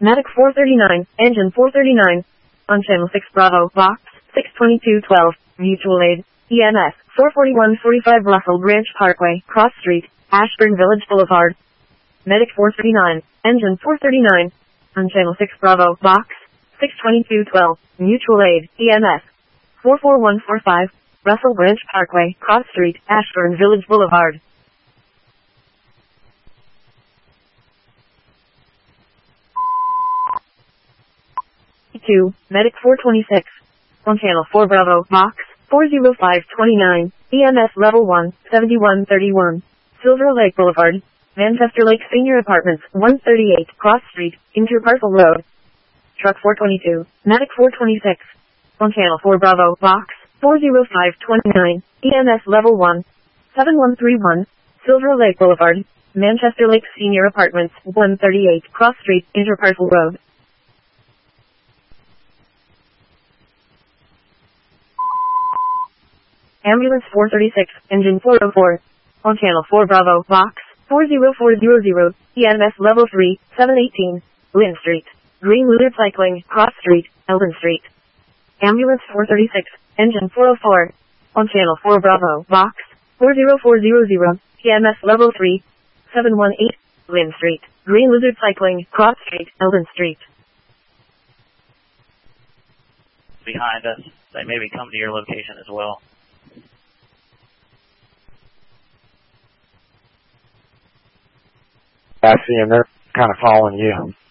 Medic 439, engine 439. On channel 6 Bravo, box 62212, mutual aid, EMS 44145 Russell Branch Parkway, Cross Street, Ashburn Village Boulevard. Medic 439, engine 439. On channel 6 Bravo, box 62212, mutual aid, EMS 44145, Russell Branch Parkway, Cross Street, Ashburn Village Boulevard. Medic 426. On channel 4 Bravo, box 40529, EMS level 1, 7131, Silver Lake Boulevard, Manchester Lake Senior Apartments, 138, Cross Street, Interparcel Road. Truck 422, Medic 426. On channel 4 Bravo, box 40529, EMS level 1, 7131, Silver Lake Boulevard, Manchester Lake Senior Apartments, 138, Cross Street, Interparcel Road. Ambulance 436, engine 404. On channel 4 Bravo, box 40400, EMS level 3, 718, Lynn Street, Green Luther Cycling, Cross Street, Eldon Street. Ambulance 436, engine 404. On channel 4 Bravo, box 40400, EMS level 3, 718, Lynn Street, Green Luther Cycling, Cross Street, Eldon Street. Behind us, they may be coming to your location as well. I see them. They're kind of following you.